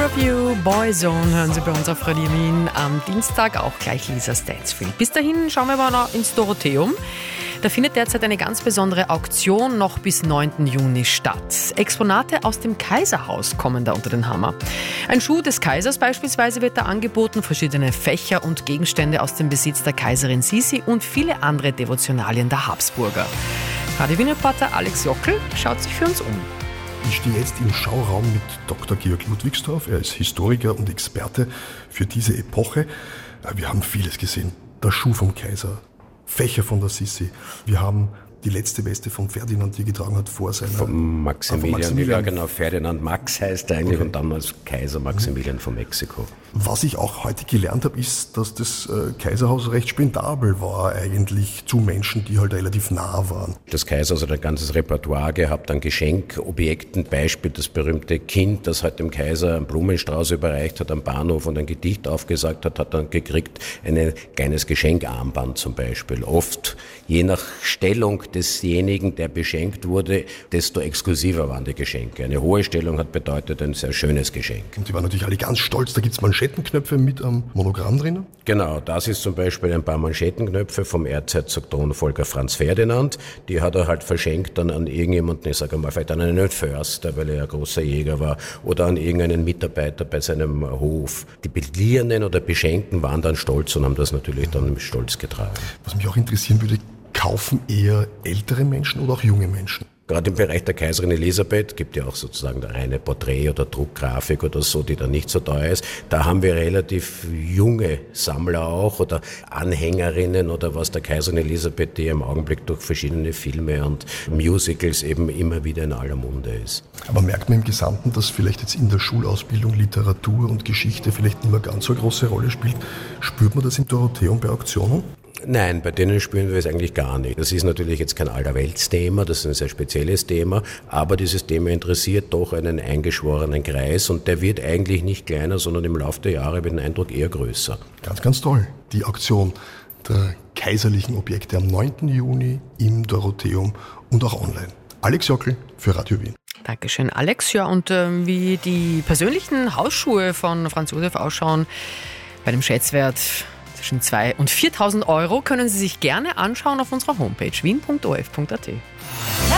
Picture of You, Boyzone hören Sie bei uns auf Radio Wien am Dienstag, auch gleich Lisa Stansfield. Bis dahin schauen wir aber noch ins Dorotheum. Da findet derzeit eine ganz besondere Auktion noch bis 9. Juni statt. Exponate aus dem Kaiserhaus kommen da unter den Hammer. Ein Schuh des Kaisers beispielsweise wird da angeboten, verschiedene Fächer und Gegenstände aus dem Besitz der Kaiserin Sisi und viele andere Devotionalien der Habsburger. Radio Wien-Reporter Alex Jockel schaut sich für uns um. Ich stehe jetzt im Schauraum mit Dr. Georg Ludwigsdorf. Er ist Historiker und Experte für diese Epoche. Wir haben vieles gesehen. Der Schuh vom Kaiser, Fächer von der Sisi. Wir haben die letzte Weste von Ferdinand, die er getragen hat vor seiner... Von Maximilian. Ja, genau. Ferdinand Max heißt er eigentlich, okay. Und dann als Kaiser Maximilian von Mexiko. Was ich auch heute gelernt habe, ist, dass das Kaiserhaus recht spendabel war eigentlich zu Menschen, die halt relativ nah waren. Das Kaiserhaus hat ein ganzes Repertoire gehabt an Geschenkobjekten. Beispiel das berühmte Kind, das halt dem Kaiser einen Blumenstrauß überreicht hat am Bahnhof und ein Gedicht aufgesagt hat, hat dann gekriegt ein kleines Geschenkarmband zum Beispiel. Oft, je nach Stellung desjenigen, der beschenkt wurde, desto exklusiver waren die Geschenke. Eine hohe Stellung hat bedeutet ein sehr schönes Geschenk. Und die waren natürlich alle ganz stolz. Da gibt es Manschettenknöpfe mit am Monogramm drinnen? Genau, das ist zum Beispiel ein paar Manschettenknöpfe vom Erzherzog Thronfolger Franz Ferdinand. Die hat er halt verschenkt dann an irgendjemanden, ich sage mal vielleicht an einen Förster, weil er ein großer Jäger war, oder an irgendeinen Mitarbeiter bei seinem Hof. Die Beliehenen oder Beschenkten waren dann stolz und haben das natürlich dann mit Stolz getragen. Was mich auch interessieren würde, kaufen eher ältere Menschen oder auch junge Menschen? Gerade im Bereich der Kaiserin Elisabeth gibt ja auch sozusagen der reine Porträt- oder Druckgrafik oder so, die dann nicht so teuer ist. Da haben wir relativ junge Sammler auch oder Anhängerinnen oder was der Kaiserin Elisabeth, die im Augenblick durch verschiedene Filme und Musicals eben immer wieder in aller Munde ist. Aber merkt man im Gesamten, dass vielleicht jetzt in der Schulausbildung Literatur und Geschichte vielleicht nicht mehr ganz so eine große Rolle spielt? Spürt man das im Dorotheum bei Auktionen? Nein, bei denen spüren wir es eigentlich gar nicht. Das ist natürlich jetzt kein Allerweltsthema, das ist ein sehr spezielles Thema, aber dieses Thema interessiert doch einen eingeschworenen Kreis und der wird eigentlich nicht kleiner, sondern im Laufe der Jahre wird ein Eindruck eher größer. Ganz, ganz toll. Die Auktion der kaiserlichen Objekte am 9. Juni im Dorotheum und auch online. Alex Jockel für Radio Wien. Dankeschön, Alex. Ja, und wie die persönlichen Hausschuhe von Franz Josef ausschauen, bei dem Schätzwert zwischen 2.000 und 4.000 Euro, können Sie sich gerne anschauen auf unserer Homepage wien.orf.at.